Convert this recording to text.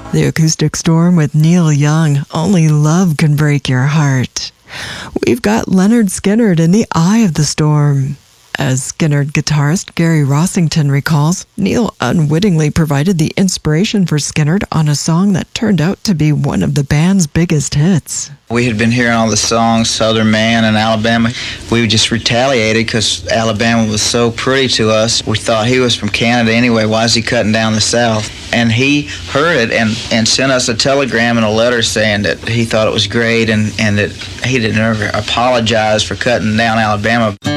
The Acoustic Storm with Neil Young, Only Love Can Break Your Heart. We've got Leonard Skinner in The Eye of the Storm. As Skinner guitarist Gary Rossington recalls, Neil unwittingly provided the inspiration for Skinner on a song that turned out to be one of the band's biggest hits. We had been hearing all the songs, Southern Man and Alabama. We just retaliated because Alabama was so pretty to us. We thought he was from Canada anyway. Why is he cutting down the South? And he heard it and sent us a telegram and a letter saying that he thought it was great and that he didn't ever apologize for cutting down Alabama.